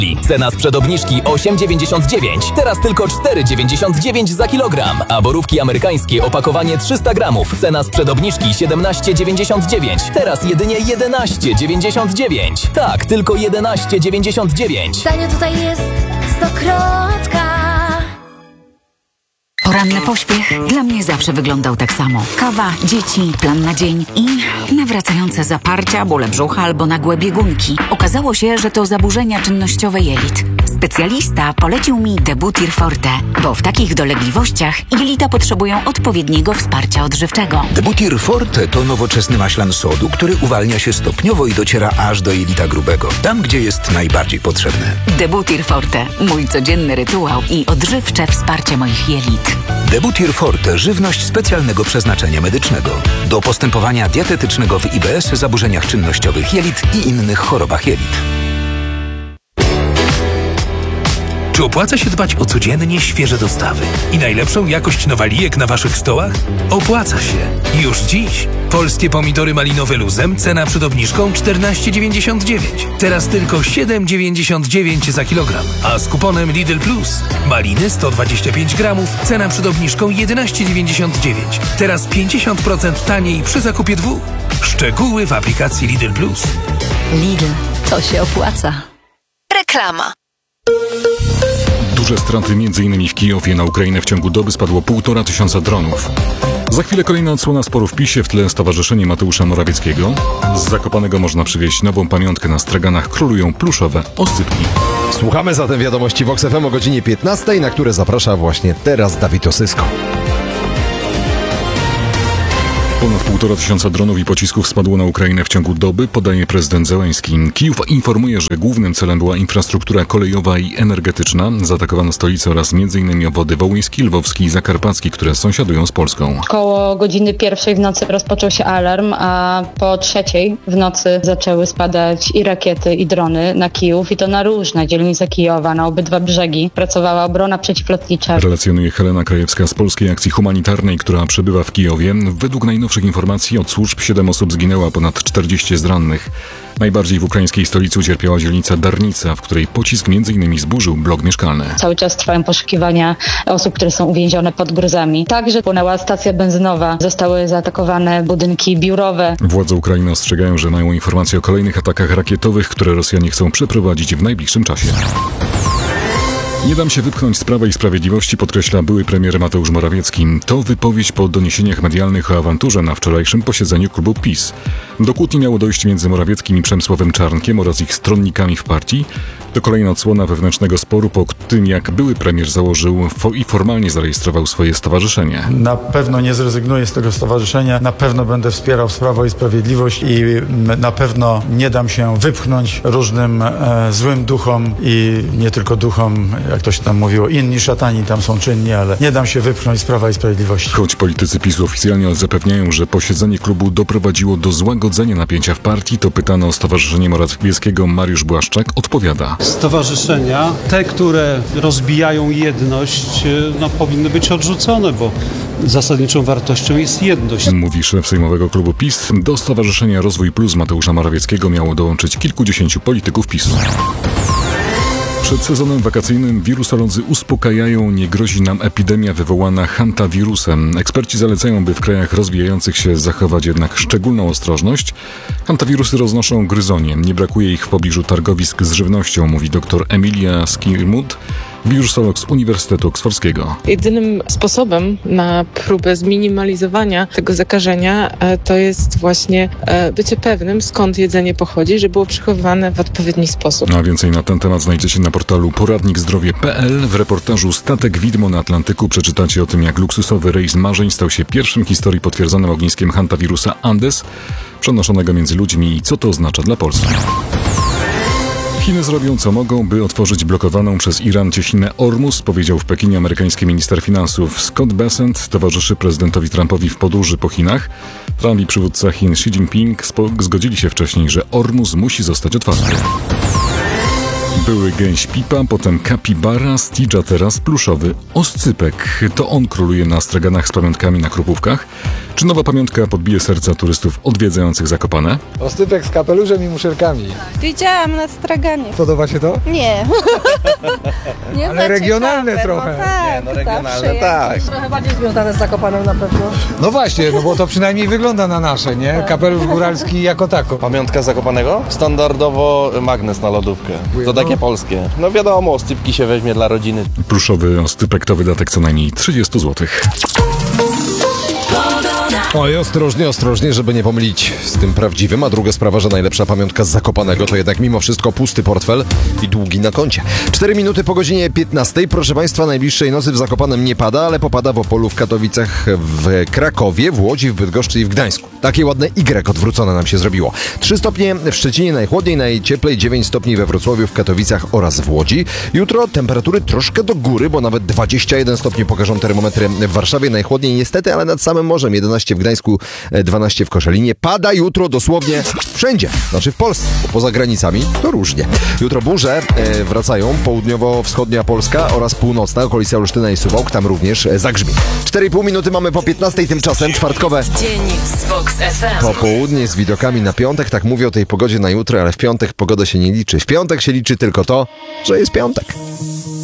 Cena sprzed obniżki 8,99, teraz tylko 4,99 za kilogram. A borówki amerykańskie opakowanie 300 gramów. Cena sprzed obniżki 17,99, teraz jedynie 11,99. Tak, tylko 11,99. Tanio tutaj jest Stokrotka. Poranny pośpiech dla mnie zawsze wyglądał tak samo. Kawa, dzieci, plan na dzień i nawracające zaparcia, bóle brzucha albo nagłe biegunki. Okazało się, że to zaburzenia czynnościowe jelit. Specjalista polecił mi Debutir Forte, bo w takich dolegliwościach jelita potrzebują odpowiedniego wsparcia odżywczego. Debutir Forte to nowoczesny maślan sodu, który uwalnia się stopniowo i dociera aż do jelita grubego, tam gdzie jest najbardziej potrzebny. Debutir Forte, mój codzienny rytuał i odżywcze wsparcie moich jelit. Debutir Forte, żywność specjalnego przeznaczenia medycznego. Do postępowania dietetycznego w IBS, zaburzeniach czynnościowych jelit i innych chorobach jelit. Czy opłaca się dbać o codziennie świeże dostawy i najlepszą jakość nowalijek na waszych stołach? Opłaca się. Już dziś. Polskie pomidory malinowe luzem, cena przed obniżką 14,99. Teraz tylko 7,99 za kilogram. A z kuponem Lidl Plus. Maliny 125 gramów, cena przed obniżką 11,99. Teraz 50% taniej przy zakupie 2. Szczegóły w aplikacji Lidl Plus. Lidl, to się opłaca. Reklama. Duże straty m.in. w Kijowie. Na Ukrainę w ciągu doby spadło 1500 dronów. Za chwilę kolejna odsłona sporu w PiS-ie, w tle Stowarzyszenie Mateusza Morawieckiego. Z Zakopanego można przywieźć nową pamiątkę. Na straganach królują pluszowe oscypki. Słuchamy zatem wiadomości Vox FM o godzinie 15, na które zaprasza właśnie teraz Dawid Osysko. Ponad 1500 dronów i pocisków spadło na Ukrainę w ciągu doby, podaje prezydent Zełenski. Kijów informuje, że głównym celem była infrastruktura kolejowa i energetyczna. Zaatakowano stolicę oraz m.in. obwody wołyński, lwowski i zakarpacki, które sąsiadują z Polską. Koło godziny 1 w nocy rozpoczął się alarm, a po 3 w nocy zaczęły spadać i rakiety, i drony na Kijów, i to na różne dzielnice Kijowa, na obydwa brzegi. Pracowała obrona przeciwlotnicza. Relacjonuje Helena Krajewska z Polskiej Akcji Humanitarnej, która przebywa w Kijowie. Według najnowszych informacji od służb 7 osób zginęło, a ponad 40 jest rannych. Najbardziej w ukraińskiej stolicy ucierpiała dzielnica Darnica, w której pocisk m.in. zburzył blok mieszkalny. Cały czas trwają poszukiwania osób, które są uwięzione pod gruzami. Także płynęła stacja benzynowa, zostały zaatakowane budynki biurowe. Władze Ukrainy ostrzegają, że mają informacje o kolejnych atakach rakietowych, które Rosjanie chcą przeprowadzić w najbliższym czasie. Nie dam się wypchnąć z Prawa i Sprawiedliwości, podkreśla były premier Mateusz Morawiecki. To wypowiedź po doniesieniach medialnych o awanturze na wczorajszym posiedzeniu klubu PiS. Do kłótni miało dojść między Morawieckim i Przemysławem Czarnkiem oraz ich stronnikami w partii. To kolejna odsłona wewnętrznego sporu po tym, jak były premier założył i formalnie zarejestrował swoje stowarzyszenie. Na pewno nie zrezygnuję z tego stowarzyszenia, na pewno będę wspierał Prawo i Sprawiedliwość i na pewno nie dam się wypchnąć różnym złym duchom i nie tylko duchom, jak to się tam mówiło, inni szatani tam są czynni, ale nie dam się wypchnąć z Prawa i Sprawiedliwości. Choć politycy PiS-u oficjalnie zapewniają, że posiedzenie klubu doprowadziło do złagodzenia napięcia w partii, to pytano o Stowarzyszenie Morawieckiego Mariusz Błaszczak odpowiada. Stowarzyszenia, te, które rozbijają jedność, powinny być odrzucone, bo zasadniczą wartością jest jedność. Mówi szef sejmowego klubu PiS. Do Stowarzyszenia Rozwój Plus Mateusza Morawieckiego miało dołączyć kilkudziesięciu polityków PiS-u. Przed sezonem wakacyjnym wirusolodzy uspokajają, nie grozi nam epidemia wywołana hantawirusem. Eksperci zalecają, by w krajach rozwijających się zachować jednak szczególną ostrożność. Hantawirusy roznoszą gryzonie. Nie brakuje ich w pobliżu targowisk z żywnością, mówi dr Emilia Skirmut, wirusolog z Uniwersytetu Oksfordzkiego. Jedynym sposobem na próbę zminimalizowania tego zakażenia to jest właśnie bycie pewnym, skąd jedzenie pochodzi, żeby było przechowywane w odpowiedni sposób. A więcej na ten temat znajdziecie na portalu poradnikzdrowie.pl. W reportażu Statek Widmo na Atlantyku przeczytacie o tym, jak luksusowy rejs marzeń stał się pierwszym w historii potwierdzonym ogniskiem hantawirusa Andes, przenoszonego między ludźmi i co to oznacza dla Polski. Chiny zrobią co mogą, by otworzyć blokowaną przez Iran cieśninę Ormus, powiedział w Pekinie amerykański minister finansów. Scott Bessent towarzyszy prezydentowi Trumpowi w podróży po Chinach. Trump i przywódca Chin Xi Jinping zgodzili się wcześniej, że Ormus musi zostać otwarty. Były gęś pipa, potem kapibara, Stidża, teraz pluszowy oscypek. To on króluje na straganach z pamiątkami na Krupówkach. Czy nowa pamiątka podbije serca turystów odwiedzających Zakopane? Ostypek z kapeluszem i muszelkami. Widziałam na straganie. Podoba się to? Nie. Nie Ale za regionalne ciekawe, trochę. No tak, Nie, regionalne, zawsze tak. jakieś. Trochę bardziej związane z Zakopanem na pewno. No właśnie, no bo to przynajmniej wygląda na nasze, nie? Kapelusz góralski jako tako. Pamiątka Zakopanego? Standardowo magnes na lodówkę. To takie polskie. No wiadomo, oscypki się weźmie dla rodziny. Pluszowy ostypek to wydatek co najmniej 30 zł. Oj, ostrożnie, żeby nie pomylić z tym prawdziwym. A druga sprawa, że najlepsza pamiątka z Zakopanego to jednak mimo wszystko pusty portfel i długi na koncie. 4 minuty po godzinie 15. Proszę Państwa, najbliższej nocy w Zakopanem nie pada, ale popada w Opolu, w Katowicach, w Krakowie, w Łodzi, w Bydgoszczy i w Gdańsku. Takie ładne Y odwrócone nam się zrobiło. 3 stopnie w Szczecinie najchłodniej, najcieplej 9 stopni we Wrocławiu, w Katowicach oraz w Łodzi. Jutro temperatury troszkę do góry, bo nawet 21 stopni pokażą termometry w Warszawie. Najchłodniej niestety, ale nad samym morzem 11 w Gdańsku, 12 w Koszalinie. Pada jutro dosłownie wszędzie, znaczy w Polsce, bo poza granicami to różnie. Jutro burze wracają, południowo-wschodnia Polska oraz północna, okolica Olsztyna i Suwałk, tam również zagrzmi. 4,5 minuty mamy po 15, tymczasem czwartkowe Dzień z Vox FM. popołudnie z widokami na piątek. Tak mówię o tej pogodzie na jutro, ale w piątek pogoda się nie liczy. W piątek się liczy tylko to, że jest piątek.